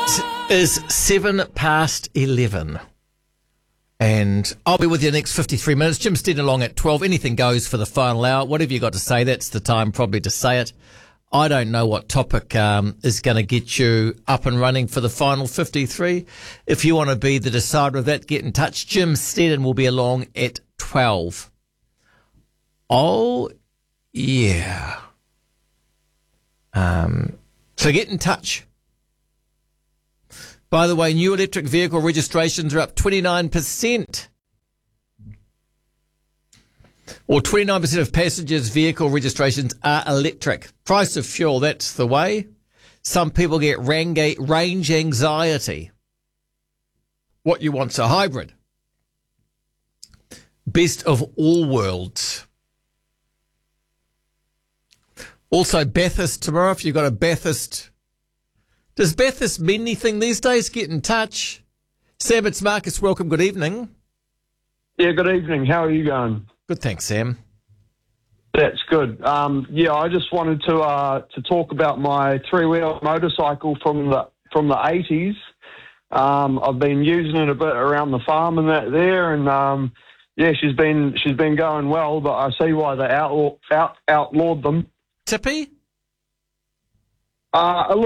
Is 11:07. And I'll be with you the next 53 minutes. Jim Stead along at 12. Anything goes for the final hour. Whatever you got to say, that's the time probably to say it. I don't know what topic is going to get you up and running for the final 53. If you want to be the decider of that, get in touch. Jim Stead will be along at 12. Oh, yeah. So get in touch. By the way, new electric vehicle registrations are up 29%. Or 29% of passengers' vehicle registrations are electric. Price of fuel, that's the way. Some people get range anxiety. What you want's a hybrid. Best of all worlds. Also, Bathurst tomorrow, if you've got a Bathurst. Does Bathurst mean anything these days? Get in touch. Sam, it's Marcus. Welcome. Good evening. Yeah, good evening. How are you going? Good, thanks, Sam. That's good. I just wanted to talk about my three-wheel motorcycle from the 80s. I've been using it a bit around the farm and that there, and she's been going well. But I see why they outlawed them. Tippy? A